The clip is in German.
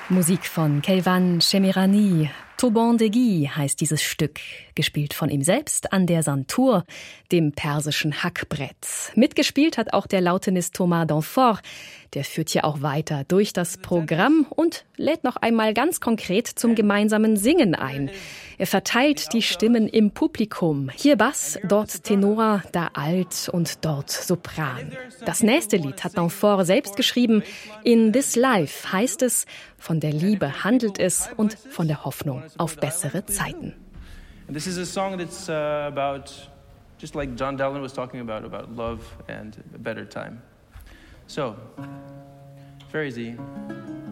Musik von Keyvan Shemirani. Toban Degi heißt dieses Stück, gespielt von ihm selbst an der Santur, dem persischen Hackbrett. Mitgespielt hat auch der Lautenist Thomas Danfort. Der führt hier auch weiter durch das Programm und lädt noch einmal ganz konkret zum gemeinsamen Singen ein. Er verteilt die Stimmen im Publikum. Hier Bass, dort Tenor, da Alt und dort Sopran. Das nächste Lied hat Danfort selbst geschrieben. In This Life heißt es, von der Liebe handelt es und von der Hoffnung auf bessere Zeiten. And this is a song that's about, just like John Dallin was talking about love and a better time. So, very easy.